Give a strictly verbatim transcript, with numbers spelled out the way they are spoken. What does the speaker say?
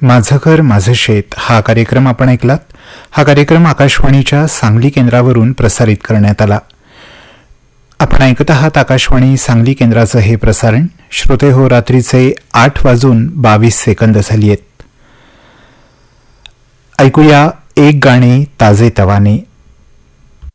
माझं घर माझं शेत हा कार्यक्रम आपण ऐकलात. हा कार्यक्रम आकाशवाणीच्या सांगली केंद्रावरून प्रसारित करण्यात आला. आपण ऐकत आहात आकाशवाणी सांगली केंद्राचं हे प्रसारण. श्रोते हो, रात्रीचे आठ वाजून बावीस सेकंद झाली आहेत. ऐकूया एक गाणे ताजे तवाने.